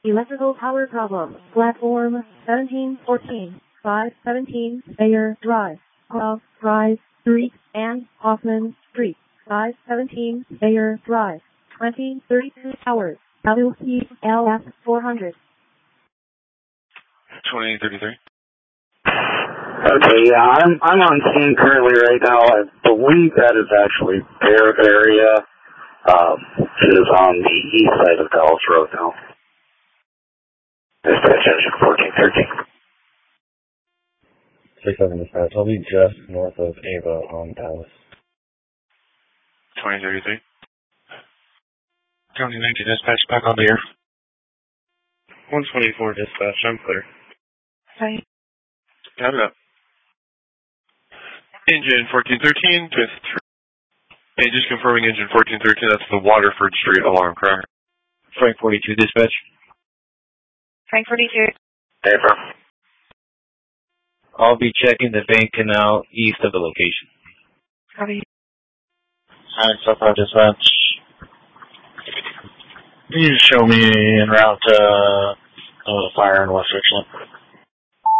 Electrical power problem. Platform 1714, 517, Bayer Drive, Grove Drive, Street, and Hoffman Street, 517, Bayer Drive, 2032 Towers, WCLF 400. 2033. Okay, yeah, I'm on scene currently right now. I believe that is actually their area. It is on the east side of Dallas Road now. Dispatch engine 1413. 67 dispatch. I'll be just north of Ava on Dallas. 2033. County 19 dispatch back on the air. 124 dispatch. I'm clear. Hi. Count it up. Engine 1413 with 3. And just confirming engine 1413, that's the Waterford Street alarm, correct? Frank 42 dispatch. Frank 42. Hey, bro. I'll be checking the Bank Canal east of the location. Copy. Hi, so far dispatch. Can you show me en route to the fire in West Richland?